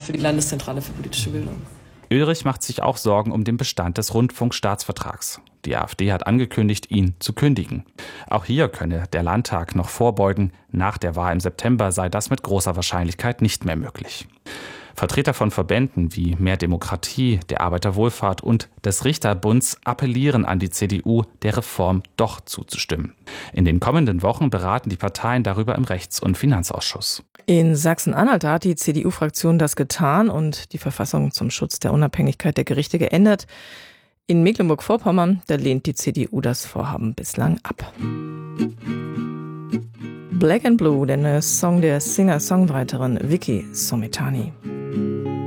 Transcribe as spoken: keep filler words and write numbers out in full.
für die Landeszentrale für politische Bildung. Ulrich macht sich auch Sorgen um den Bestand des Rundfunkstaatsvertrags. Die AfD hat angekündigt, ihn zu kündigen. Auch hier könne der Landtag noch vorbeugen. Nach der Wahl im September sei das mit großer Wahrscheinlichkeit nicht mehr möglich. Vertreter von Verbänden wie Mehr Demokratie, der Arbeiterwohlfahrt und des Richterbunds appellieren an die C D U, der Reform doch zuzustimmen. In den kommenden Wochen beraten die Parteien darüber im Rechts- und Finanzausschuss. In Sachsen-Anhalt hat die C D U-Fraktion das getan und die Verfassung zum Schutz der Unabhängigkeit der Gerichte geändert. In Mecklenburg-Vorpommern, da lehnt die C D U das Vorhaben bislang ab. Black and Blue, der neue Song der Singer-Songwriterin Vicky Sometani.